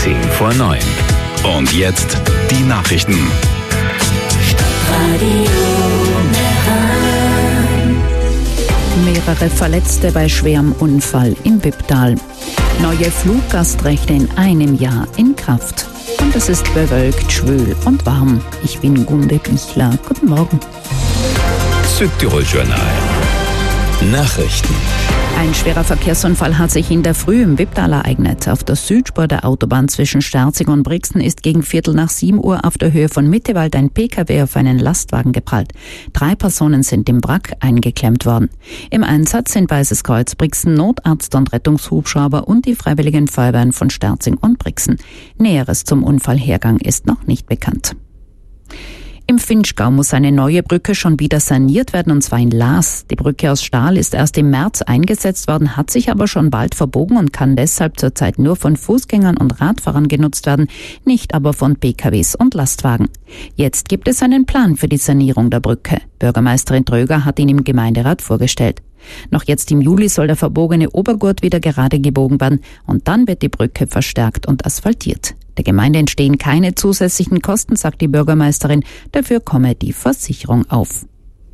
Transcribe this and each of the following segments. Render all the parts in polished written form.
10:10. Und jetzt die Nachrichten. Mehrere Verletzte bei schwerem Unfall im Bibtal. Neue Fluggastrechte in einem Jahr in Kraft. Und es ist bewölkt, schwül und warm. Ich bin Gunde Bichler. Guten Morgen. Südtirol-Journal. Nachrichten. Ein schwerer Verkehrsunfall hat sich in der Früh im Bibtal ereignet. Auf der Südspur der Autobahn zwischen Sterzing und Brixen ist gegen 7:15 Uhr auf der Höhe von Mittewald ein Pkw auf einen Lastwagen geprallt. 3 Personen sind im Wrack eingeklemmt worden. Im Einsatz sind Weißes Kreuz Brixen, Notarzt und Rettungshubschrauber und die Freiwilligen Feuerwehren von Sterzing und Brixen. Näheres zum Unfallhergang ist noch nicht bekannt. Im Finchgau muss eine neue Brücke schon wieder saniert werden, und zwar in Laas. Die Brücke aus Stahl ist erst im März eingesetzt worden, hat sich aber schon bald verbogen und kann deshalb zurzeit nur von Fußgängern und Radfahrern genutzt werden, nicht aber von PKWs und Lastwagen. Jetzt gibt es einen Plan für die Sanierung der Brücke. Bürgermeisterin Tröger hat ihn im Gemeinderat vorgestellt. Noch jetzt im Juli soll der verbogene Obergurt wieder gerade gebogen werden und dann wird die Brücke verstärkt und asphaltiert. Der Gemeinde entstehen keine zusätzlichen Kosten, sagt die Bürgermeisterin. Dafür komme die Versicherung auf.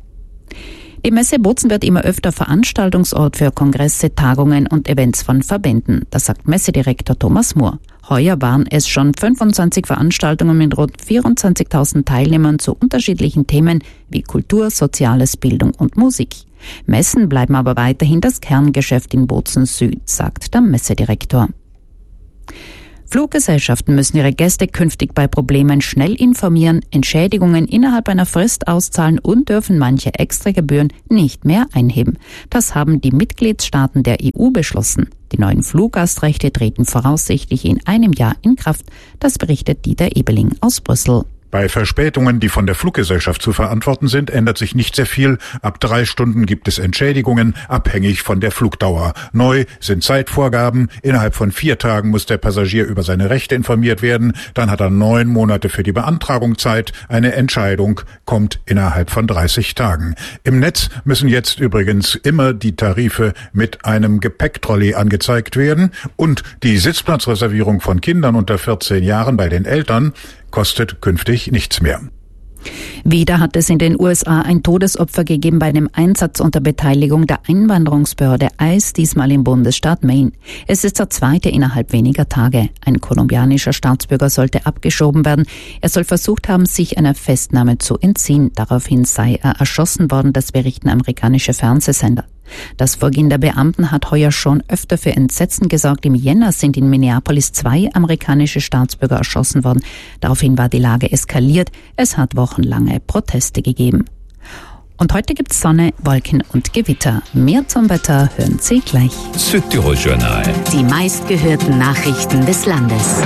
Die Messe Bozen wird immer öfter Veranstaltungsort für Kongresse, Tagungen und Events von Verbänden. Das sagt Messedirektor Thomas Mohr. Heuer waren es schon 25 Veranstaltungen mit rund 24.000 Teilnehmern zu unterschiedlichen Themen wie Kultur, Soziales, Bildung und Musik. Messen bleiben aber weiterhin das Kerngeschäft in Bozen Süd, sagt der Messedirektor. Fluggesellschaften müssen ihre Gäste künftig bei Problemen schnell informieren, Entschädigungen innerhalb einer Frist auszahlen und dürfen manche Extragebühren nicht mehr einheben. Das haben die Mitgliedstaaten der EU beschlossen. Die neuen Fluggastrechte treten voraussichtlich in einem Jahr in Kraft. Das berichtet Dieter Ebeling aus Brüssel. Bei Verspätungen, die von der Fluggesellschaft zu verantworten sind, ändert sich nicht sehr viel. Ab 3 Stunden gibt es Entschädigungen, abhängig von der Flugdauer. Neu sind Zeitvorgaben. Innerhalb von 4 Tagen muss der Passagier über seine Rechte informiert werden. Dann hat er 9 Monate für die Beantragung Zeit. Eine Entscheidung kommt innerhalb von 30 Tagen. Im Netz müssen jetzt übrigens immer die Tarife mit einem Gepäcktrolley angezeigt werden. Und die Sitzplatzreservierung von Kindern unter 14 Jahren bei den Eltern kostet künftig nichts mehr. Wieder hat es in den USA ein Todesopfer gegeben bei einem Einsatz unter Beteiligung der Einwanderungsbehörde ICE, diesmal im Bundesstaat Maine. Es ist der 2. innerhalb weniger Tage. Ein kolumbianischer Staatsbürger sollte abgeschoben werden. Er soll versucht haben, sich einer Festnahme zu entziehen. Daraufhin sei er erschossen worden, das berichten amerikanische Fernsehsender. Das Vorgehen der Beamten hat heuer schon öfter für Entsetzen gesorgt. Im Jänner sind in Minneapolis 2 amerikanische Staatsbürger erschossen worden. Daraufhin war die Lage eskaliert. Es hat wochenlange Proteste gegeben. Und heute gibt's Sonne, Wolken und Gewitter. Mehr zum Wetter hören Sie gleich. Südtirol-Journal. Die meistgehörten Nachrichten des Landes.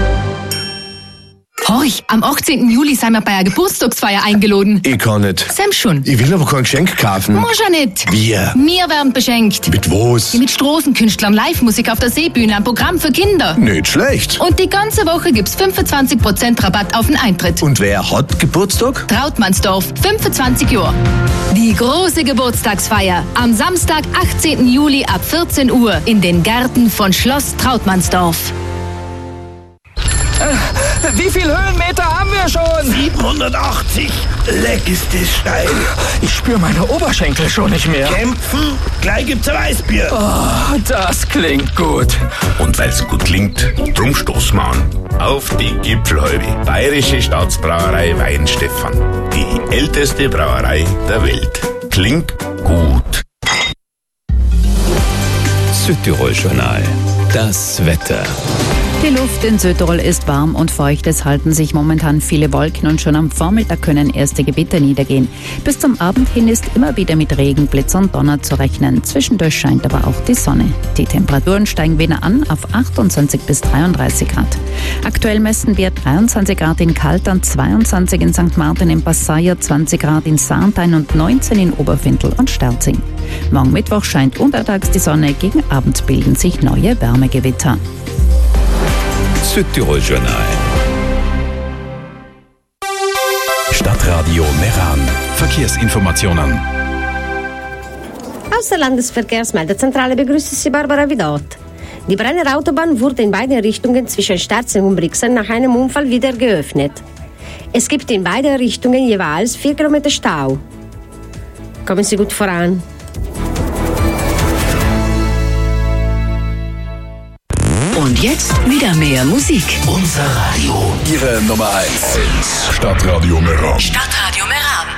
Horch, am 18. Juli sind wir bei einer Geburtstagsfeier eingeladen. Ich kann nicht. Sam schon. Ich will aber kein Geschenk kaufen. Muss ja nicht. Wir? Wir werden beschenkt. Mit was? Mit Straßenkünstlern, Live-Musik auf der Seebühne, ein Programm für Kinder. Nicht schlecht. Und die ganze Woche gibt's 25% Rabatt auf den Eintritt. Und wer hat Geburtstag? Trautmannsdorf, 25 Jahre. Die große Geburtstagsfeier am Samstag, 18. Juli ab 14 Uhr in den Gärten von Schloss Trautmannsdorf. Wie viel Höhenmeter haben wir schon? 780. Leck ist das steil. Ich spüre meine Oberschenkel schon nicht mehr. Kämpfen? Gleich gibt's ein Weißbier. Oh, das klingt gut. Und weil's gut klingt, drum stoßen wir an. Auf die Gipfelhalbe. Bayerische Staatsbrauerei Weihenstephan. Die älteste Brauerei der Welt. Klingt gut. Südtirol-Journal. Das Wetter. Die Luft in Südtirol ist warm und feucht. Es halten sich momentan viele Wolken und schon am Vormittag können erste Gewitter niedergehen. Bis zum Abend hin ist immer wieder mit Regen, Blitz und Donner zu rechnen. Zwischendurch scheint aber auch die Sonne. Die Temperaturen steigen wieder an auf 28 bis 33 Grad. Aktuell messen wir 23 Grad in Kaltern, 22 in St. Martin im Passaia, 20 Grad in Sarntein und 19 in Oberfintel und Sterzing. Morgen Mittwoch scheint untertags die Sonne, gegen Abend bilden sich neue Wärmegewitter. Südtirol-Journal. Stadtradio Meran. Verkehrsinformationen. Aus der Landesverkehrsmeldezentrale begrüßt Sie Barbara Vidot. Die Brenner Autobahn wurde in beiden Richtungen zwischen Sterzing und Brixen nach einem Unfall wieder geöffnet. Es gibt in beiden Richtungen jeweils 4 Kilometer Stau. Kommen Sie gut voran. Und jetzt wieder mehr Musik. Unser Radio. Ihre Nummer 1. Stadtradio Meran. Stadtradio Meran.